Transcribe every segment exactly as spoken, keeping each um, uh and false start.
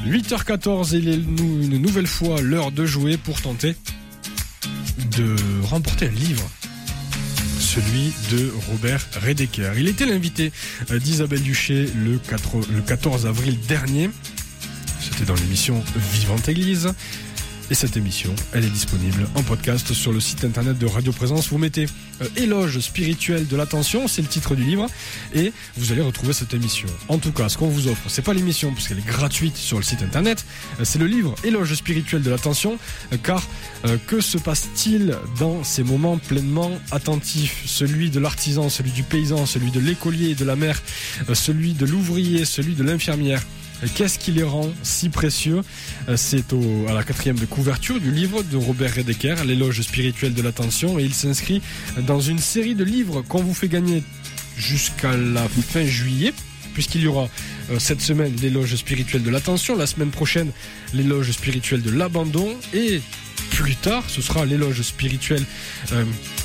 huit heures quatorze, il est nous, une nouvelle fois l'heure de jouer pour tenter de remporter un livre. Celui de Robert Redeker. Il était l'invité d'Isabelle Duché le quatorze avril dernier. C'était dans l'émission Vivante Église. Et cette émission, elle est disponible en podcast sur le site internet de Radio Présence. Vous mettez euh, Éloge spirituel de l'attention, c'est le titre du livre, et vous allez retrouver cette émission. En tout cas, ce qu'on vous offre, c'est pas l'émission parce qu'elle est gratuite sur le site internet, euh, c'est le livre Éloge spirituel de l'attention, euh, car euh, que se passe-t-il dans ces moments pleinement attentifs? Celui de l'artisan, celui du paysan, celui de l'écolier et de la mère, euh, celui de l'ouvrier, celui de l'infirmière. Qu'est-ce qui les rend si précieux? C'est au, à la quatrième de couverture du livre de Robert Redeker, L'éloge spirituel de l'attention, et il s'inscrit dans une série de livres qu'on vous fait gagner jusqu'à la fin juillet, puisqu'il y aura euh, cette semaine l'éloge spirituel de l'attention, la semaine prochaine l'éloge spirituel de l'abandon, et plus tard ce sera l'éloge spirituel euh,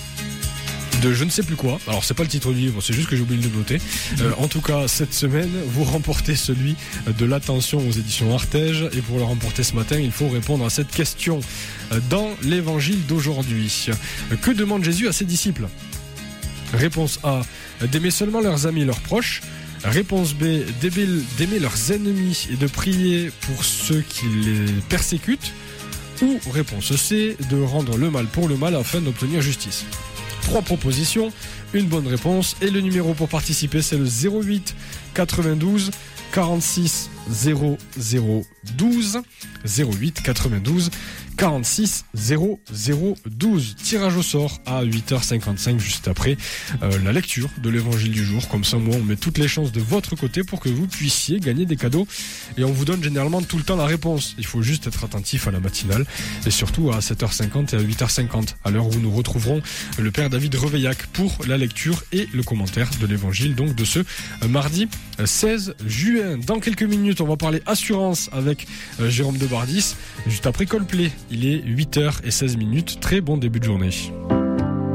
de je ne sais plus quoi. Alors c'est pas le titre du livre, c'est juste que j'ai oublié de le noter. Euh, en tout cas, cette semaine, vous remportez celui de l'attention aux éditions Artege, et pour le remporter ce matin, il faut répondre à cette question dans l'évangile d'aujourd'hui. Que demande Jésus à ses disciples? Réponse A, d'aimer seulement leurs amis et leurs proches. Réponse B, d'aimer leurs ennemis et de prier pour ceux qui les persécutent. Ou réponse C, de rendre le mal pour le mal afin d'obtenir justice. Trois propositions, une bonne réponse, et le numéro pour participer, c'est le zéro huit quatre-vingt-douze quarante-six zéro zéro douze, zéro huit quatre-vingt-douze quarante-six zéro zéro douze. Tirage au sort à huit heures cinquante-cinq, juste après euh, la lecture de l'évangile du jour. Comme ça, moi, on met toutes les chances de votre côté pour que vous puissiez gagner des cadeaux. Et on vous donne généralement tout le temps la réponse. Il faut juste être attentif à la matinale, et surtout à sept heures cinquante et à huit heures cinquante, à l'heure où nous retrouverons le père David Reveillac pour la lecture et le commentaire de l'évangile, donc de ce euh, mardi seize juin. Dans quelques minutes, on va parler assurance avec euh, Jérôme Debardis, juste après Coldplay. Il est huit heures seize minutes. Très bon début de journée.